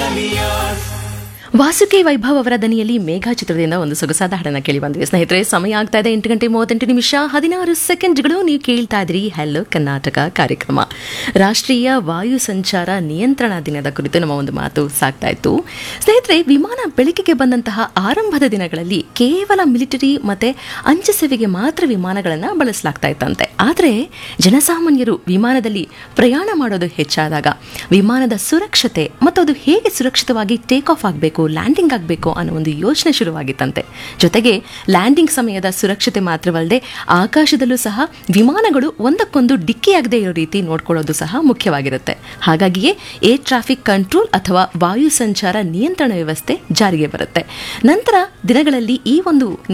ವಾಸುಕಿ ವೈಭವ್ ಅವರ ದನಿಯಲ್ಲಿ ಮೇಘಾ ಚಿತ್ರದಿಂದ ಒಂದು ಸೊಗಸಾದ ಹಾಡನ್ನ ಕೇಳಿ ಬಂದ್ವಿ ಸ್ನೇಹಿತರೆ. ಸಮಯ ಆಗ್ತಾ ಇದೆ 8:38 ನೀವು ಕೇಳ್ತಾ ಇದ್ರಿ ಹಲೋ ಕರ್ನಾಟಕ ಕಾರ್ಯಕ್ರಮ. ರಾಷ್ಟ್ರೀಯ ವಾಯು ಸಂಚಾರ ನಿಯಂತ್ರಣ ದಿನದ ಕುರಿತು ನಮ್ಮ ಒಂದು ಮಾತು ಸಾಗ್ತಾ ಇತ್ತು ಸ್ನೇಹಿತರೆ. ವಿಮಾನ ಬೆಳಕಿಗೆ ಬಂದಂತಹ ಆರಂಭದ ದಿನಗಳಲ್ಲಿ ಕೇವಲ ಮಿಲಿಟರಿ ಮತ್ತೆ ಅಂಚೆ ಸೇವೆಗೆ ಮಾತ್ರ ವಿಮಾನಗಳನ್ನು ಬಳಸಲಾಗ್ತಾ ಇತ್ತಂತೆ. ಆದರೆ ಜನಸಾಮಾನ್ಯರು ವಿಮಾನದಲ್ಲಿ ಪ್ರಯಾಣ ಮಾಡೋದು ಹೆಚ್ಚಾದಾಗ ವಿಮಾನದ ಸುರಕ್ಷತೆ ಮತ್ತು ಅದು ಹೇಗೆ ಸುರಕ್ಷಿತವಾಗಿ ಟೇಕ್ ಆಫ್ ಆಗಬೇಕು, ಲ್ಯಾಂಡಿಂಗ್ ಆಗಬೇಕು ಅನ್ನೋ ಒಂದು ಯೋಚನೆ ಶುರುವಾಗಿತ್ತಂತೆ. ಜೊತೆಗೆ ಲ್ಯಾಂಡಿಂಗ್ ಸಮಯದ ಸುರಕ್ಷತೆ ಮಾತ್ರವಲ್ಲದೆ ಆಕಾಶದಲ್ಲೂ ಸಹ ವಿಮಾನಗಳು ಒಂದಕ್ಕೊಂದು ಡಿಕ್ಕಿಯಾಗದೇ ಇರೋ ರೀತಿ ನೋಡ್ಕೊಳ್ಳೋದು ಸಹ ಮುಖ್ಯವಾಗಿರುತ್ತೆ. ಹಾಗಾಗಿಯೇ ಏರ್ ಟ್ರಾಫಿಕ್ ಕಂಟ್ರೋಲ್ ಅಥವಾ ವಾಯು ಸಂಚಾರ ನಿಯಂತ್ರಣ ವ್ಯವಸ್ಥೆ ಜಾರಿಗೆ ಬರುತ್ತೆ. ನಂತರ ದಿನಗಳಲ್ಲಿ ಈ ಒಂದು